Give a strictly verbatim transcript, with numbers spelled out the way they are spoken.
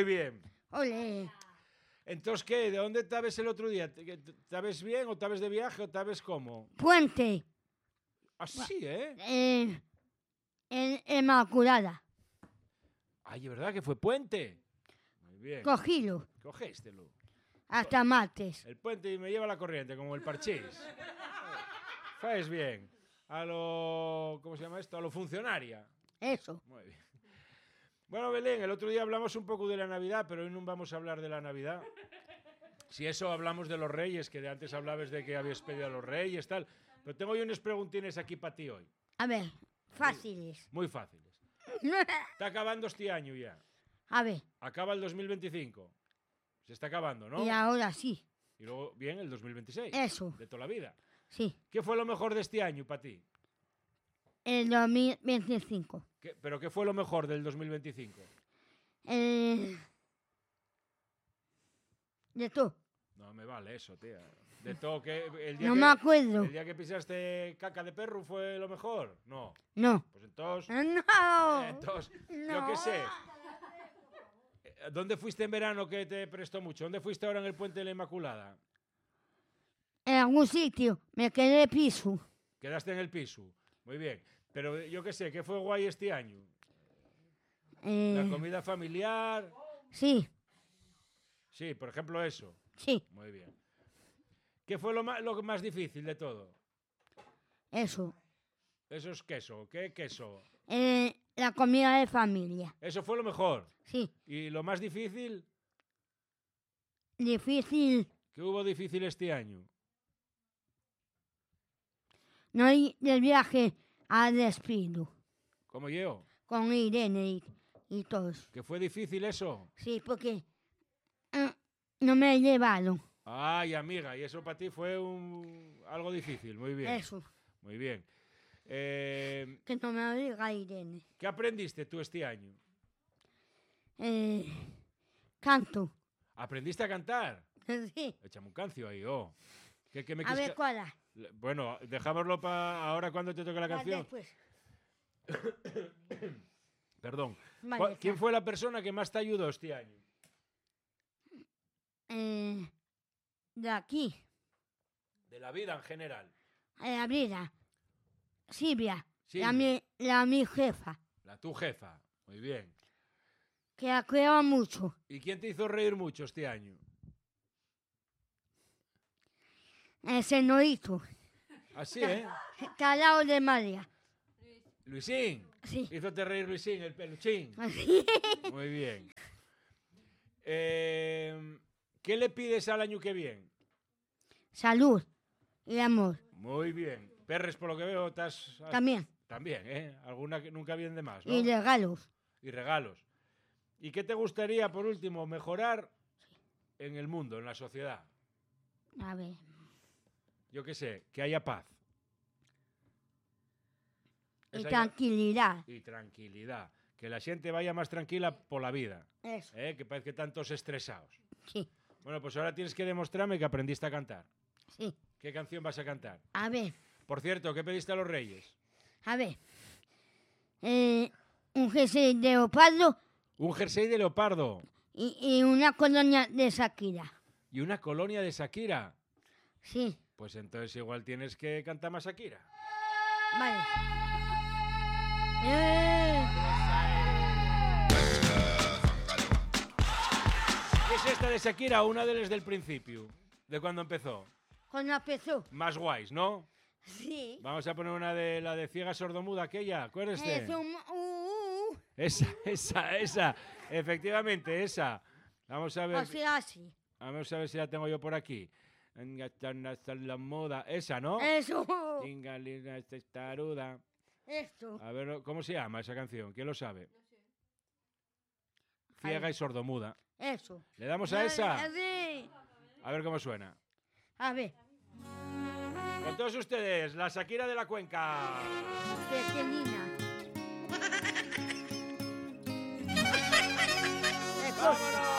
Muy bien. Ole. Entonces, ¿qué? ¿De dónde estabas el otro día? ¿Estabas bien o estabas de viaje o estabas cómo? Puente. Así, ¿eh? Eh, en Inmaculada. Ay, ¿verdad que fue puente? Muy bien. Cogílo. Cogéstelo. Hasta martes. El puente y me lleva la corriente, como el parchís. Faes bien. A lo... ¿Cómo se llama esto? A lo funcionaria. Eso. Muy bien. Bueno, Belén, el otro día hablamos un poco de la Navidad, pero hoy no vamos a hablar de la Navidad. Si eso hablamos de los reyes, que de antes hablabas de que habías pedido a los reyes, tal. Pero tengo yo unos preguntines aquí para ti hoy. A ver, fáciles. Muy fáciles. Está acabando este año ya. A ver. Acaba el dos mil veinticinco. Se está acabando, ¿no? Y ahora sí. Y luego viene el dos mil veintiséis. Eso. De toda la vida. Sí. ¿Qué fue lo mejor de este año para ti? El dos mil veinticinco. ¿Qué, ¿Pero qué fue lo mejor del dos mil veinticinco? Eh, de todo. No me vale eso, tía. De todo que... El día No que, me acuerdo. ¿El día que pisaste caca de perro fue lo mejor? No. No. Pues entonces... No. Entonces, No. yo qué sé. ¿Dónde fuiste en verano que te prestó mucho? ¿Dónde fuiste ahora en el Puente de la Inmaculada? En algún sitio. Me quedé piso. Quedaste en el piso. Muy bien. Pero yo qué sé, ¿qué fue guay este año? Eh, ¿La comida familiar? Sí. Sí, por ejemplo eso. Sí. Muy bien. ¿Qué fue lo más, lo más difícil de todo? Eso. Eso es queso. ¿Qué queso? Eh, la comida de familia. Eso fue lo mejor. Sí. ¿Y lo más difícil? Difícil. ¿Qué hubo difícil este año? No ir del viaje al despido. ¿Cómo yo? Con Irene y, y todos. ¿Que fue difícil eso? Sí, porque eh, no me he llevado. Ay, amiga, y eso para ti fue un algo difícil. Muy bien. Eso. Muy bien. Eh, Que no me obliga Irene. ¿Qué aprendiste tú este año? Eh, canto. ¿Aprendiste a cantar? Sí. Échame un cancio ahí, oh. ¿Qué, qué me A quis ver, ca- ¿cuál? Bueno, dejámoslo para ahora cuando te toque la ¿Cuál canción. después? Perdón. Vale, ¿Cuál- ¿Quién está. fue la persona que más te ayudó este año? Eh, de aquí. De la vida en general. Eh, Abrida. Silvia. Silvia. La, mi, la mi jefa. La tu jefa. Muy bien. Que la cuidaba mucho. ¿Y quién te hizo reír mucho este año? Ese no hizo. Así, ¿eh? Está al lado de María. Luisín. Sí. Hízote reír Luisín, el peluchín. Así. Muy bien. Eh, ¿Qué le pides al año que viene? Salud y amor. Muy bien. Perres, por lo que veo, estás... También. También, ¿eh? Alguna que nunca viene de más, ¿no? Y regalos. Y regalos. ¿Y qué te gustaría, por último, mejorar en el mundo, en la sociedad? A ver. Yo qué sé, que haya paz. Y Esa ya- tranquilidad. Y tranquilidad. Que la gente vaya más tranquila por la vida. Eso. ¿eh? Que parece que tantos estresados. Sí. Bueno, pues ahora tienes que demostrarme que aprendiste a cantar. Sí. ¿Qué canción vas a cantar? A ver. Por cierto, ¿qué pediste a los reyes? A ver. Eh, un jersey de leopardo Un jersey de leopardo y, y una colonia de Shakira. y una colonia de Shakira. Sí. Pues entonces igual tienes que cantar más Shakira. Vale. Eh, ¿Qué es esta de Shakira? Una de las del principio, de cuando empezó. Cuando empezó. Más guays, ¿no? Sí. Vamos a poner una de la de ciega sordomuda aquella, acuérdese. Es un... uh, uh, Esa, esa, esa. Efectivamente, esa. Vamos a ver. así, así. Vamos a ver si la tengo yo por aquí. Hasta la moda. Esa, ¿no? Eso. Tingalina, esta estaruda. Esto. A ver, ¿cómo se llama esa canción? ¿Quién lo sabe? Ciega y sordomuda. Eso. ¿Le damos a esa? Sí. A ver cómo suena. A ver. Con todos ustedes, la Shakira de la Cuenca. Pequeñina. Esto. ¡Vámonos!